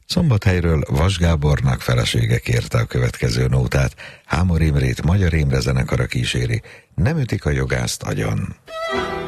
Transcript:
Szombathelyről Vas Gábornak felesége kérte a következő nótát. Hámor Imrét Magyar Imre zenekara kíséri, Nem ütik a jogászt agyon.